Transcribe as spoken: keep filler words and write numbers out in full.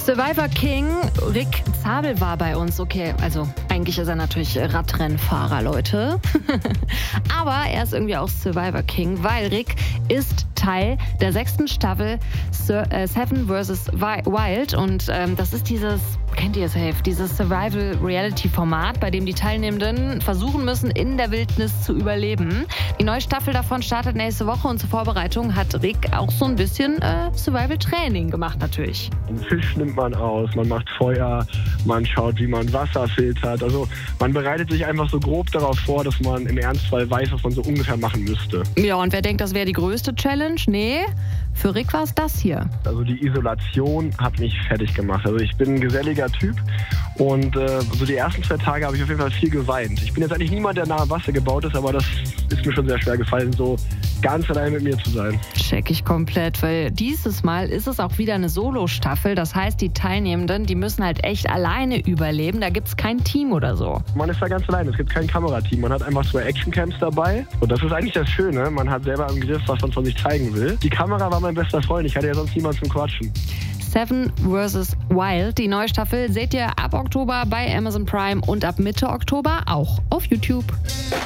Survivor King Rick Zabel war bei uns. Okay, also eigentlich ist er natürlich Radrennfahrer, Leute. Aber er ist irgendwie auch Survivor King, weil Rick ist Teil der sechsten Staffel Seven versus. Wild. Und ähm, das ist dieses, kennt ihr safe, dieses Survival-Reality-Format, bei dem die Teilnehmenden versuchen müssen, in der Wildnis zu überleben. Die neue Staffel davon startet nächste Woche und zur Vorbereitung hat Rick auch so ein bisschen äh, Survival-Training gemacht natürlich. Einen Fisch nimmt man aus, man macht Feuer, man schaut, wie man Wasser filtert. Also man bereitet sich einfach so grob darauf vor, dass man im Ernstfall weiß, was man so ungefähr machen müsste. Ja, und wer denkt, das wäre die größte Challenge? Nee, für Rick war es das hier. Also die Isolation hat mich fertig gemacht. Also ich bin ein geselliger Typ und äh, so die ersten zwei Tage habe ich auf jeden Fall viel geweint. Ich bin jetzt eigentlich niemand, der nah am Wasser gebaut ist, aber das ist mir schon sehr schwer gefallen, so ganz allein mit mir zu sein. Check ich komplett, weil dieses Mal ist es auch wieder eine Solo-Staffel. Das heißt, die Teilnehmenden, die müssen halt echt alleine überleben. Da gibt es kein Team oder so. Man ist da ganz allein. Es gibt kein Kamerateam. Man hat einfach zwei Actioncams dabei. Und das ist eigentlich das Schöne. Man hat selber im Griff, was man von sich zeigen will. Die Kamera war mein bester Freund. Ich hatte ja sonst niemanden zum Quatschen. Seven versus. Wild. Die neue Staffel seht ihr ab Oktober bei Amazon Prime und ab Mitte Oktober auch auf YouTube.